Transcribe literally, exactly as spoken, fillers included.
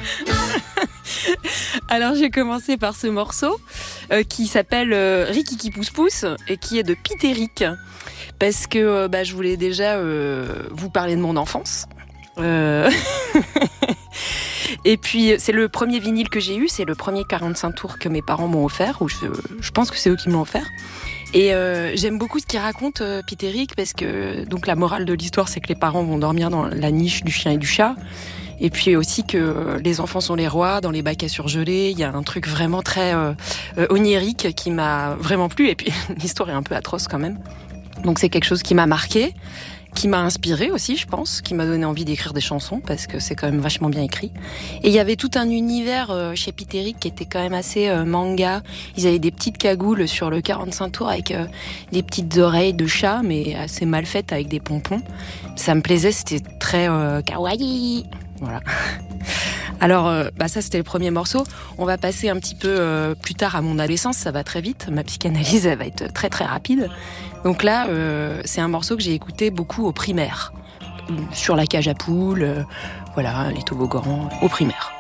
Alors j'ai commencé par ce morceau euh, qui s'appelle euh, Rikiki Pousse Pousse et qui est de Pete Eric, parce que euh, bah, je voulais déjà euh, vous parler de mon enfance. Euh... Et puis c'est le premier vinyle que j'ai eu, c'est le premier quarante-cinq tours que mes parents m'ont offert, ou je, je pense que c'est eux qui me l'ont offert. Et euh, j'aime beaucoup ce qu'il raconte, euh, Pete Eric, parce que donc la morale de l'histoire, c'est que les parents vont dormir dans la niche du chien et du chat. Et puis aussi que les enfants sont les rois dans les bacs à surgeler. Il y a un truc vraiment très euh, onirique qui m'a vraiment plu. Et puis l'histoire est un peu atroce quand même. Donc c'est quelque chose qui m'a marqué, qui m'a inspiré aussi, je pense, qui m'a donné envie d'écrire des chansons parce que c'est quand même vachement bien écrit. Et il y avait tout un univers euh, chez Pete Eric qui était quand même assez euh, manga. Ils avaient des petites cagoules sur le quarante-cinq tours avec euh, des petites oreilles de chat, mais assez mal faites avec des pompons. Ça me plaisait, c'était très euh, kawaii. Voilà. Alors, euh, bah ça c'était le premier morceau. On va passer un petit peu euh, plus tard à mon adolescence, ça va très vite. Ma psychanalyse, elle va être très très rapide. Donc là, euh, c'est un morceau que j'ai écouté beaucoup au primaire, sur la cage à poules, euh, voilà, les toboggans, au primaire.